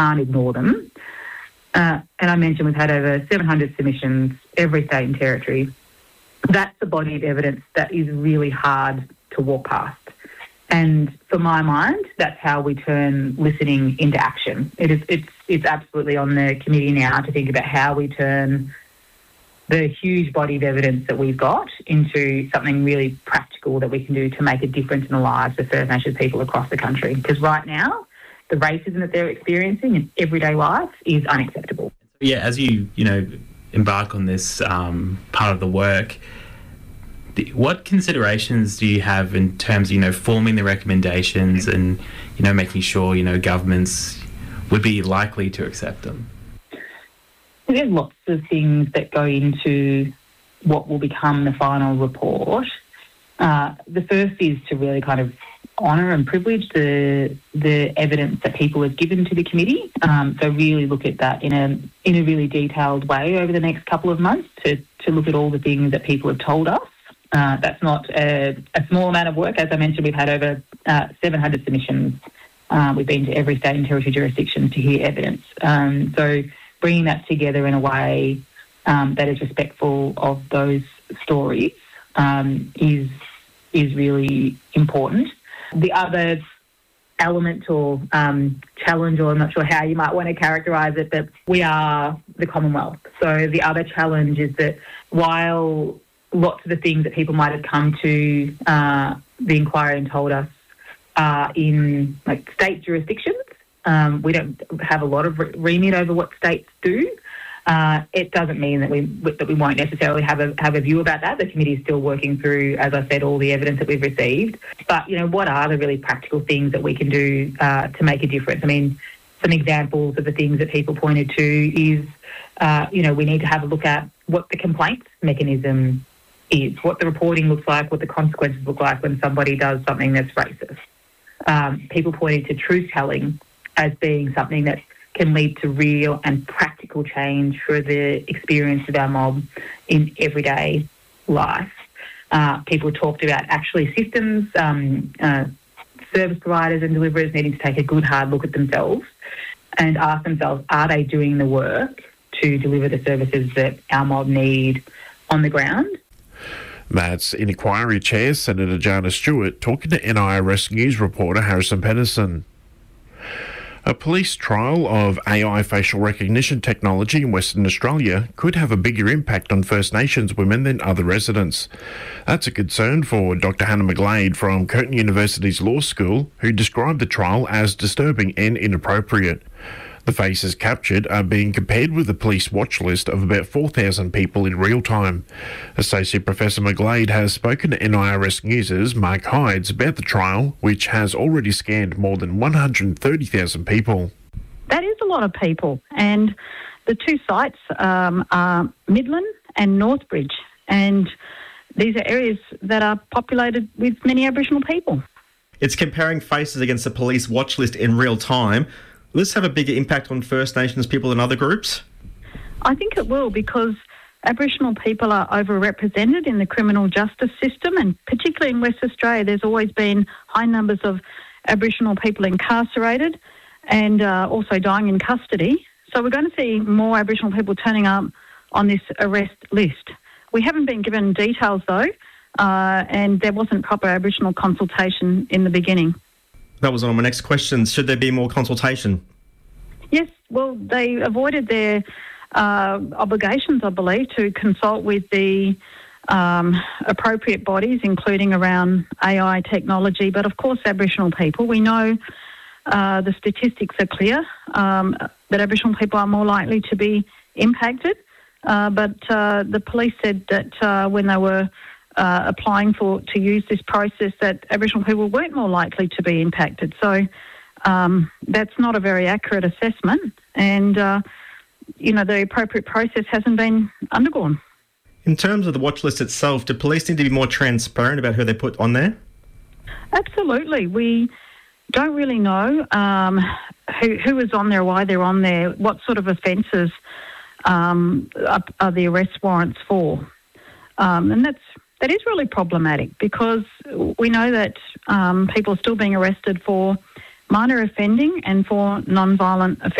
can't ignore them. And I mentioned we've had over 700 submissions, every state and territory. That's the body of evidence that is really hard to walk past. And for my mind, that's how we turn listening into action. It's absolutely on the committee now to think about how we turn the huge body of evidence that we've got into something really practical that we can do to make a difference in the lives of First Nations people across the country. Because right now, the racism that they're experiencing in everyday life is unacceptable. Yeah, as you embark on this part of the work, what considerations do you have in terms of, forming the recommendations and, making sure, governments would be likely to accept them? There's lots of things that go into what will become the final report. The first is to really kind of honour and privilege the evidence that people have given to the committee. So really look at that in a really detailed way over the next couple of months to look at all the things that people have told us. That's not a small amount of work. As I mentioned, we've had over 700 submissions. We've been to every state and territory jurisdiction to hear evidence. So bringing that together in a way that is respectful of those stories is really important. The other element or challenge, or I'm not sure how you might want to characterise it, but we are the Commonwealth. So the other challenge is that while lots of the things that people might have come to the inquiry and told us are in state jurisdictions, we don't have a lot of remit over what states do. It doesn't mean that we won't necessarily have a view about that. The committee is still working through, as I said, all the evidence that we've received. But what are the really practical things that we can do to make a difference? I mean, some examples of the things that people pointed to is, we need to have a look at what the complaints mechanism is, what the reporting looks like, what the consequences look like when somebody does something that's racist. People pointed to truth-telling as being something that can lead to real and practical change for the experience of our mob in everyday life. People talked about actually systems, service providers and deliverers needing to take a good hard look at themselves and ask themselves, are they doing the work to deliver the services that our mob need on the ground? That's Inquiry Chair Senator Jana Stewart talking to NIRS News reporter Harrison Pedersen. A police trial of AI facial recognition technology in Western Australia could have a bigger impact on First Nations women than other residents. That's a concern for Dr. Hannah McGlade from Curtin University's Law School, who described the trial as disturbing and inappropriate. The faces captured are being compared with a police watch list of about 4,000 people in real time. Associate Professor McGlade has spoken to NIRS News' Mark Hydes about the trial, which has already scanned more than 130,000 people. That is a lot of people, and the two sites are Midland and Northbridge, and these are areas that are populated with many Aboriginal people. It's comparing faces against the police watch list in real time. Will this have a bigger impact on First Nations people than other groups? I think it will, because Aboriginal people are overrepresented in the criminal justice system, and particularly in West Australia, there's always been high numbers of Aboriginal people incarcerated and also dying in custody. So we're going to see more Aboriginal people turning up on this arrest list. We haven't been given details though, and there wasn't proper Aboriginal consultation in the beginning. That was one of my next questions. Should there be more consultation? Yes, well, they avoided their obligations, I believe, to consult with the appropriate bodies, including around AI technology. But of course, Aboriginal people, we know the statistics are clear that Aboriginal people are more likely to be impacted. But the police said that when they were applying to use this process, that Aboriginal people weren't more likely to be impacted. So that's not a very accurate assessment, and the appropriate process hasn't been undergone. In terms of the watch list itself, do police need to be more transparent about who they put on there? Absolutely. We don't really know who is on there, why they're on there, what sort of offences are the arrest warrants for. And that is really problematic, because we know that people are still being arrested for minor offending and for non-violent offending.